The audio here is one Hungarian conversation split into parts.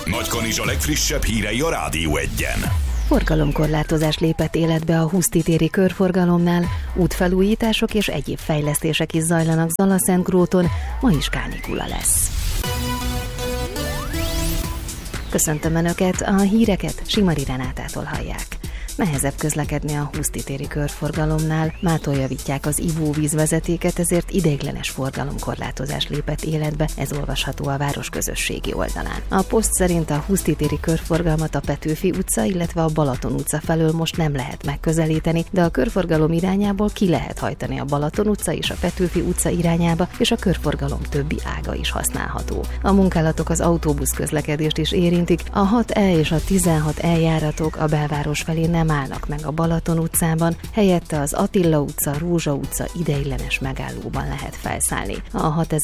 Nagykanizs a legfrissebb hírei a Rádió 1-en. Forgalomkorlátozás lépett életbe a Huszti téri körforgalomnál, útfelújítások és egyéb fejlesztések is zajlanak Zalaszentgróton, ma is kánikula lesz. Köszöntöm Önöket, a híreket Simari Renátától hallják. Nehezebb közlekedni a Huszti téri körforgalomnál, mától javítják az ivóvízvezetéket, ezért ideiglenes forgalomkorlátozás lépett életbe, ez olvasható a város közösségi oldalán. A poszt szerint a Huszti téri körforgalmat a Petőfi utca, illetve a Balaton utca felől most nem lehet megközelíteni, de a körforgalom irányából ki lehet hajtani a Balaton utca és a Petőfi utca irányába, és a körforgalom többi ága is használható. A munkálatok az autóbusz közlekedést is érintik, a 6E és a 16E járatok a belváros felé nem állnak meg a Balaton utcában, helyette az Attila utca, Rózsa utca ideiglenes megállóban lehet felszállni. A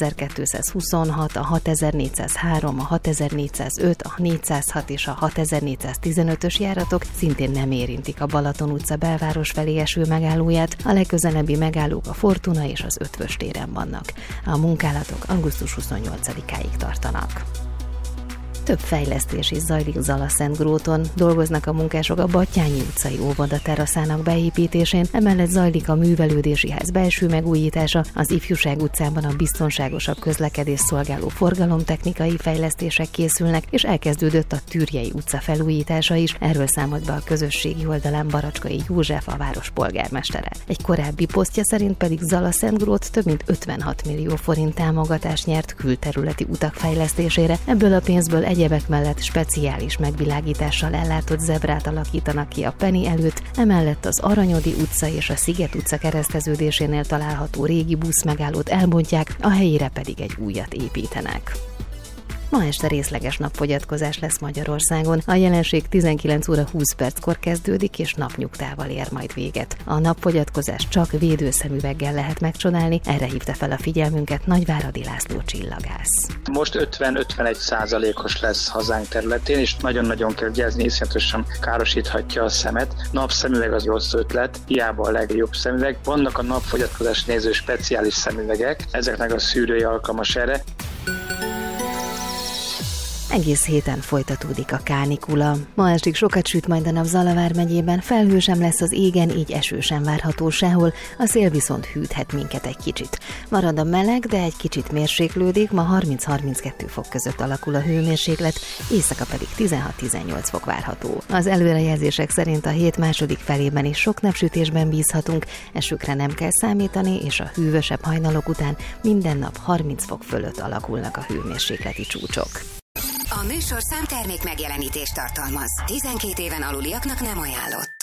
6226, a 6403, a 6405, a 406 és a 6415-ös járatok szintén nem érintik a Balaton utca belváros felé eső megállóját, a legközelebbi megállók a Fortuna és az Ötvös téren vannak. A munkálatok augusztus 28-áig tartanak. Több fejlesztés is zajlik Zalaszentgróton, dolgoznak a munkások a Battyányi utcai óvoda teraszának beépítésén, emellett zajlik a művelődési ház belső megújítása, az Ifjúság utcában a biztonságosabb közlekedés szolgáló forgalomtechnikai fejlesztések készülnek, és elkezdődött a Türjei utca felújítása is, erről számolt be a közösségi oldalán Baracskai József, a város polgármestere. Egy korábbi posztja szerint pedig Zalaszentgrót több mint 56 millió forint támogatást nyert külterületi utak fejlesztésére, ebből a pénzből egyebek mellett speciális megvilágítással ellátott zebrát alakítanak ki a Penny előtt, emellett az Aranyodi utca és a Sziget utca kereszteződésénél található régi buszmegállót elbontják, a helyére pedig egy újat építenek. Ma este részleges napfogyatkozás lesz Magyarországon. A jelenség 19 óra 20 perckor kezdődik, és napnyugtával ér majd véget. A napfogyatkozás csak védőszemüveggel lehet megcsodálni, erre hívta fel a figyelmünket Nagyváradi László csillagász. Most 50-51%-os lesz hazánk területén, és nagyon-nagyon kell vigyázni, iszonyatosan károsíthatja a szemet. Napszemüveg az rossz ötlet, hiába a legjobb szemüveg. Vannak a napfogyatkozás néző speciális szemüvegek, ezeknek a szűrője alkalmas erre. Egész héten folytatódik a kánikula. Ma estig sokat süt majd a nap Zala vármegyében, felhő sem lesz az égen, így eső sem várható sehol, a szél viszont hűthet minket egy kicsit. Marad a meleg, de egy kicsit mérséklődik, ma 30-32 fok között alakul a hőmérséklet, éjszaka pedig 16-18 fok várható. Az előrejelzések szerint a hét második felében is sok napsütésben bízhatunk, esőkre nem kell számítani, és a hűvösebb hajnalok után minden nap 30 fok fölött alakulnak a hőmérsékleti csúcsok. A műsorszám termék megjelenítést tartalmaz. 12 éven aluliaknak nem ajánlott.